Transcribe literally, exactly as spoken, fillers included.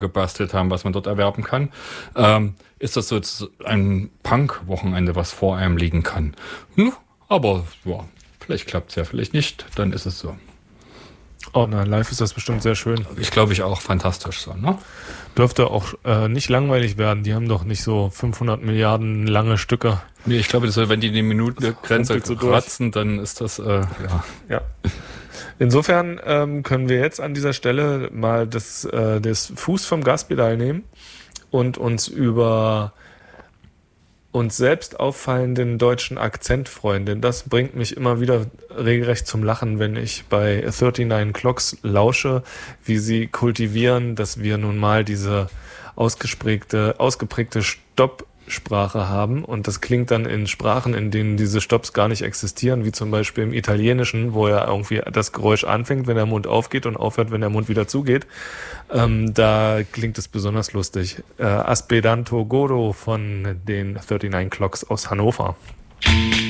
gebastelt haben, was man dort erwerben kann, ähm, ist das so jetzt ein Punk-Wochenende, was vor einem liegen kann. Hm, aber ja, vielleicht klappt es ja, vielleicht nicht, dann ist es so. Oh nein, live ist das bestimmt sehr schön. Ich glaube, ich auch fantastisch so, ne? Dürfte auch äh, nicht langweilig werden. Die haben doch nicht so fünfhundert Milliarden lange Stücke. Nee, ich glaube, das, wenn die die Minutengrenze so kratzen, dann ist das, äh, ja. Ja. Insofern ähm, können wir jetzt an dieser Stelle mal das, äh, das Fuß vom Gaspedal nehmen und uns über uns selbst auffallenden deutschen Akzent freuen. Denn das bringt mich immer wieder regelrecht zum Lachen, wenn ich bei neununddreißig Clocks lausche, wie sie kultivieren, dass wir nun mal diese ausgeprägte, ausgeprägte Stoppsprache haben. Und das klingt dann in Sprachen, in denen diese Stopps gar nicht existieren, wie zum Beispiel im Italienischen, wo ja irgendwie das Geräusch anfängt, wenn der Mund aufgeht und aufhört, wenn der Mund wieder zugeht. Ähm, da klingt es besonders lustig. Äh, Aspedanto Godo von den neununddreißig Clocks aus Hannover.